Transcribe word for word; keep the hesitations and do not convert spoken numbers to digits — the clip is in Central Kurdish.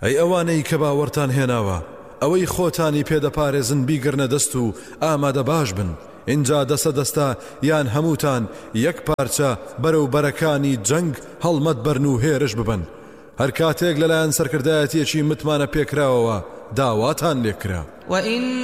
ئەی ئەوانەی کە باوەڕتان هێناوە ئەوەی خۆتانی پێدەپارێزن بیگرنە دەست و ئامادە باش بن اینجا دەسە دەستا یان هەمووتان یەک پارچە بەرەو بەرەکانی جەنگ هەڵمەت بەرن و هێرش ببن هەر کاتێک لەلایەن سەرکردایەتیەکی متمانە پێکراوەوە داواتان لێکرا